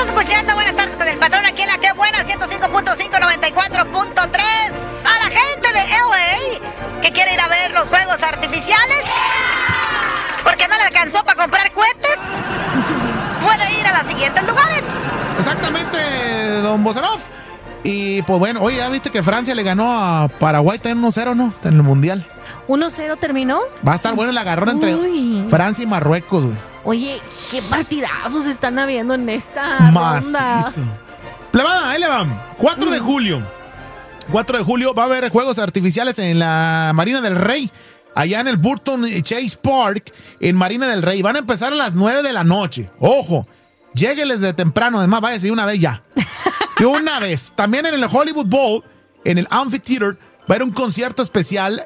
Estás escuchando Buenas Tardes con el Patrón aquí en la Que Buena 105.5, 94.3. A la gente de LA que quiere ir a ver los fuegos artificiales porque no le alcanzó para comprar cohetes, puede ir a los siguientes lugares. Exactamente, don Bozarov. Y pues bueno, oye, ¿ya viste que Francia le ganó a Paraguay también 1-0, no? En el Mundial. 1-0 terminó. Va a estar bueno el agarrón entre Francia y Marruecos, güey. Oye, qué partidazos están habiendo en esta ronda. Plebada, ahí le van. 4 de julio. 4 de julio va a haber juegos artificiales en la Marina del Rey. Allá en el Burton Chase Park, en Marina del Rey. Van a empezar a las 9 de la noche. Ojo, llégueles de temprano. Además, váyase una vez ya. De una vez. También en el Hollywood Bowl, en el Amphitheater, va a haber un concierto especial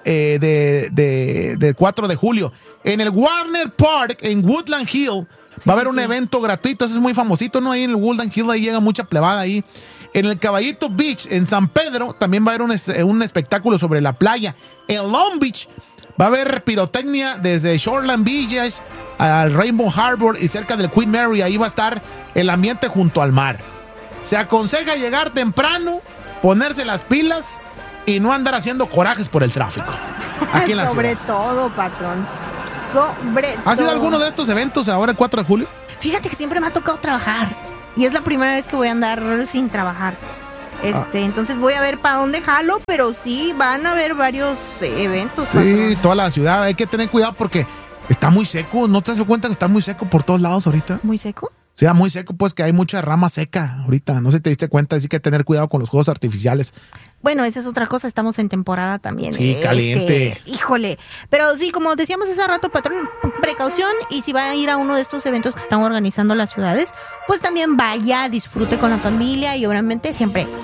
de 4 de julio. En el Warner Park, en Woodland Hill, va a haber un evento gratuito. Eso es muy famosito, ¿no? Ahí en el Woodland Hill, ahí llega mucha plebada ahí. En el Caballito Beach, en San Pedro, también va a haber un espectáculo sobre la playa. En Long Beach va a haber pirotecnia desde Shoreland Beaches al Rainbow Harbor y cerca del Queen Mary. Ahí va a estar el ambiente junto al mar. Se aconseja llegar temprano, ponerse las pilas y no andar haciendo corajes por el tráfico. Aquí en la Sobre ciudad. todo, patrón. Sobre todo. ¿Ha sido alguno de estos eventos ahora el 4 de julio? Fíjate que siempre me ha tocado trabajar. Y es la primera vez que voy a andar sin trabajar. Entonces voy a ver para dónde jalo, pero sí van a haber varios eventos. Sí, patrón. toda la ciudad. Hay que tener cuidado porque está muy seco. ¿No te das cuenta que está muy seco por todos lados ahorita? ¿Muy seco? O sea, muy seco, pues que hay mucha rama seca ahorita. No sé si te diste cuenta, así que tener cuidado con los juegos artificiales. Bueno, esa es otra cosa, estamos en temporada también. Sí, caliente. Híjole. Pero sí, como decíamos hace rato, patrón, precaución. Y si va a ir a uno de estos eventos que están organizando las ciudades, pues también vaya, disfrute con la familia y obviamente siempre